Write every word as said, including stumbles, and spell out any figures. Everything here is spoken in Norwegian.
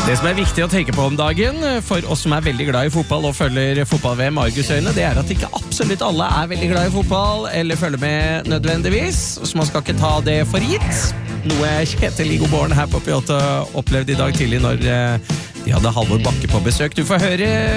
Det som er viktig å tenke på om dagen, for oss som er veldig glad i fotball og følger fotball ved Margusøyne, det er at ikke absolutt alle er veldig glad i fotball, eller følger med nødvendigvis, så man skal ikke ta det for gitt. Noe Kjetil Igor Born her på P åtte opplevde i dag tidlig når de hadde Halvor Bakke på besøk. Du får høre